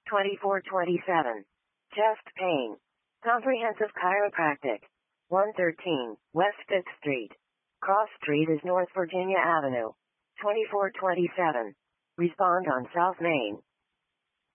2427. Chest pain. Comprehensive chiropractic. 113 West 5th Street. Cross Street is North Virginia Avenue. 2427. Respond on South Main.